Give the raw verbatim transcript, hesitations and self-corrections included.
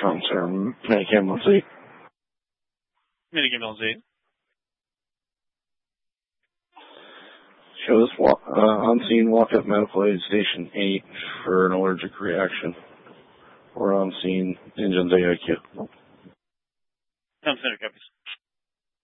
Armstrong, sir. Medic ambulance eight. Medic ambulance eight. Shows walk, uh, on scene walk-up medical aid station eight for an allergic reaction. Or on scene engines A I Q. Tom Center copies.